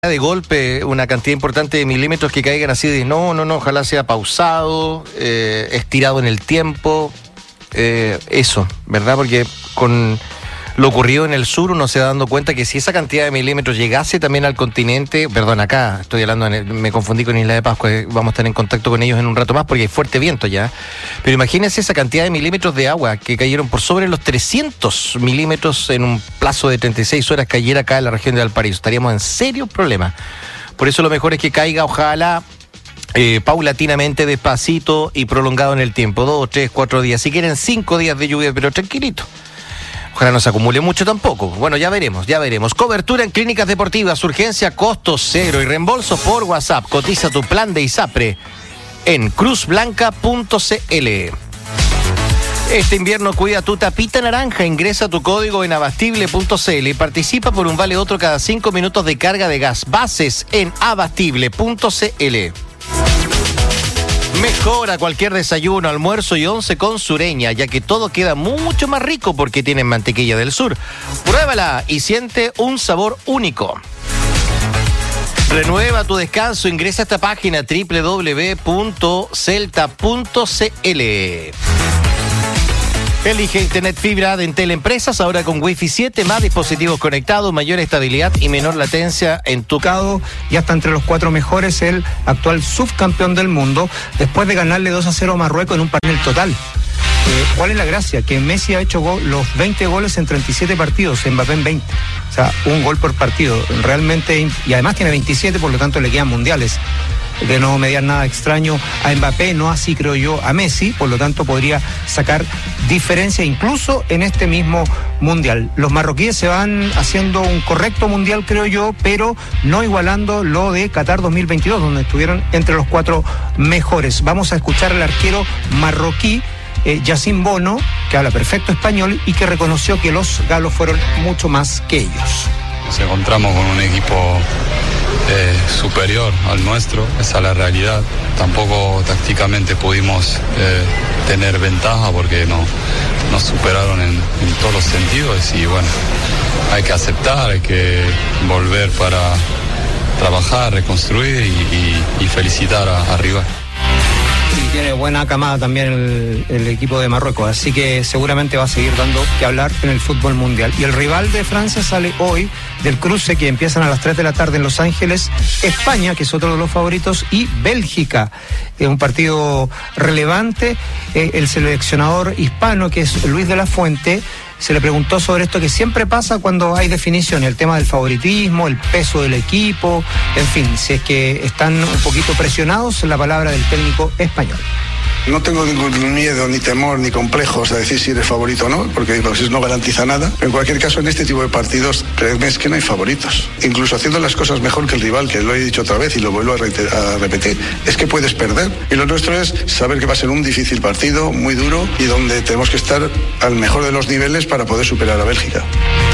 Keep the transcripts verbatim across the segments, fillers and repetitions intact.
de golpe una cantidad importante de milímetros que caigan así de no, no, no, ojalá sea pausado, eh, estirado en el tiempo, eh, eso, ¿verdad? Porque con lo ocurrido en el sur uno se va dando cuenta que si esa cantidad de milímetros llegase también al continente, perdón, acá estoy hablando, en el, me confundí con Isla de Pascua, vamos a estar en contacto con ellos en un rato más porque hay fuerte viento ya, pero imagínense esa cantidad de milímetros de agua que cayeron por sobre los trescientos milímetros en un plazo de treinta y seis horas cayera acá en la región de Valparaíso, estaríamos en serios problemas. Por eso lo mejor es que caiga, ojalá, Eh, paulatinamente, despacito y prolongado en el tiempo, dos, tres, cuatro días, si quieren cinco días de lluvia, pero tranquilito. Ojalá no se acumule mucho tampoco. Bueno, ya veremos, ya veremos. Cobertura en clínicas deportivas, urgencia, costo cero y reembolso por WhatsApp. Cotiza tu plan de ISAPRE en cruz blanca punto c l. Este invierno cuida tu tapita naranja. Ingresa tu código en abastible punto c l y participa por un vale otro cada cinco minutos de carga de gas. Bases en abastible punto c l. Mejora cualquier desayuno, almuerzo y once con Sureña, ya que todo queda mucho más rico porque tienen mantequilla del sur. Pruébala y siente un sabor único. Renueva tu descanso, ingresa a esta página doble u doble u doble u punto celta punto c l. Elige Internet Fibra de Entel Empresas, ahora con Wi-Fi siete, más dispositivos conectados, mayor estabilidad y menor latencia en tu... Ya está entre los cuatro mejores el actual subcampeón del mundo, después de ganarle dos a cero a Marruecos en un panel total. Eh, ¿Cuál es la gracia? Que Messi ha hecho go- los veinte goles en treinta y siete partidos, Mbappé en veinte. O sea, un gol por partido. Realmente, y además tiene veintisiete, por lo tanto le quedan mundiales. De no mediar nada extraño a Mbappé, no así creo yo a Messi, por lo tanto podría sacar diferencia incluso en este mismo mundial. Los marroquíes se van haciendo un correcto mundial, creo yo, pero no igualando lo de Qatar dos mil veintidós, donde estuvieron entre los cuatro mejores. Vamos a escuchar al arquero marroquí, eh, Yacine Bono, que habla perfecto español y que reconoció que los galos fueron mucho más que ellos. Nos encontramos con un equipo eh, superior al nuestro, esa es la realidad. Tampoco tácticamente pudimos eh, tener ventaja porque no, nos superaron en, en todos los sentidos y bueno, hay que aceptar, hay que volver para trabajar, reconstruir y, y, y felicitar a, a rival. Y tiene buena camada también el, el equipo de Marruecos, así que seguramente va a seguir dando que hablar en el fútbol mundial. Y el rival de Francia sale hoy del cruce que empiezan a las tres de la tarde en Los Ángeles, España, que es otro de los favoritos, y Bélgica, es un partido relevante. Eh, el seleccionador hispano, que es Luis de la Fuente, se le preguntó sobre esto que siempre pasa cuando hay definición, el tema del favoritismo, el peso del equipo, en fin, si es que están un poquito presionados, la palabra del técnico español. No tengo ningún miedo, ni temor, ni complejos a decir si eres favorito o no, porque eso no garantiza nada. En cualquier caso, en este tipo de partidos, créeme, es que no hay favoritos. Incluso haciendo las cosas mejor que el rival, que lo he dicho otra vez y lo vuelvo a, reiter- a repetir, es que puedes perder. Y lo nuestro es saber que va a ser un difícil partido, muy duro, y donde tenemos que estar al mejor de los niveles para poder superar a Bélgica.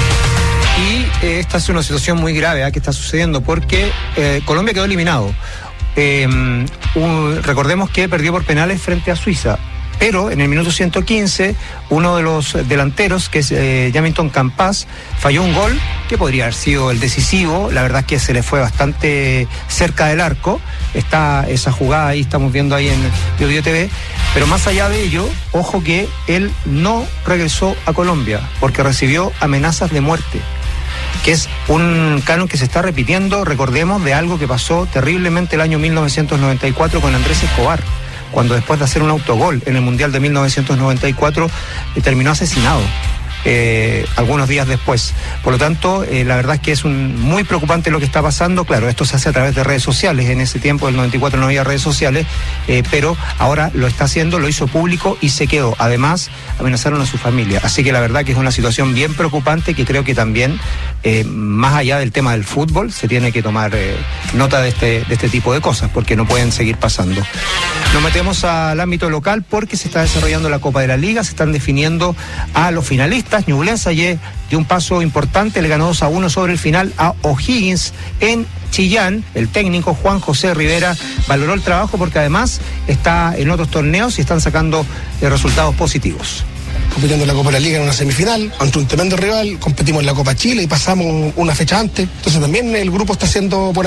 Y eh, esta es una situación muy grave ¿eh? que está sucediendo porque eh, Colombia quedó eliminado. Eh, un, recordemos que perdió por penales frente a Suiza, pero en el minuto ciento quince uno de los delanteros, que es eh, Jamilton Campas, falló un gol que podría haber sido el decisivo. La verdad es que se le fue bastante cerca del arco. Está esa jugada ahí, estamos viendo ahí en Bio T V, pero más allá de ello, ojo que él no regresó a Colombia porque recibió amenazas de muerte, que es un canon que se está repitiendo, recordemos, de algo que pasó terriblemente el año mil novecientos noventa y cuatro con Andrés Escobar, cuando después de hacer un autogol en el Mundial de mil novecientos noventa y cuatro eh, terminó asesinado eh, algunos días después. Por lo tanto, eh, la verdad es que es un, muy preocupante lo que está pasando. Claro, esto se hace a través de redes sociales. En ese tiempo, del noventa y cuatro, no había redes sociales, eh, pero ahora lo está haciendo, lo hizo público y se quedó. Además, amenazaron a su familia. Así que la verdad que es una situación bien preocupante que creo que también, eh, más allá del tema del fútbol, se tiene que tomar eh, nota de este, de este tipo de cosas, porque no pueden seguir pasando. Nos metemos al ámbito local porque se está desarrollando la Copa de la Liga, se están definiendo a los finalistas. Ñublense ayer dio un paso importante, le ganó dos a uno sobre el final a O'Higgins en Chillán. El técnico Juan José Rivera valoró el trabajo porque además está en otros torneos y están sacando eh, resultados positivos. compitiendo en la Copa de la Liga en una semifinal, ante un tremendo rival, competimos en la Copa Chile y pasamos una fecha antes. Entonces también el grupo está haciendo por